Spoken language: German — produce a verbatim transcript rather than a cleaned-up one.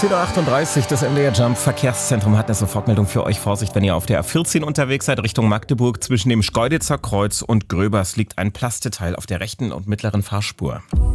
zehn Uhr achtunddreißig, das M D R Jump Verkehrszentrum hat eine Sofortmeldung für euch. Vorsicht, wenn ihr auf der A vierzehn unterwegs seid, Richtung Magdeburg. Zwischen dem Schkeuditzer Kreuz und Gröbers liegt ein Plasteteil auf der rechten und mittleren Fahrspur.